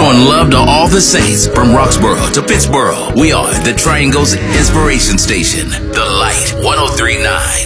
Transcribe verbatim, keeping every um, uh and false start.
Showing love to all the saints from Roxborough to Pittsburgh. We are the Triangle's Inspiration Station. The Light one oh three point nine.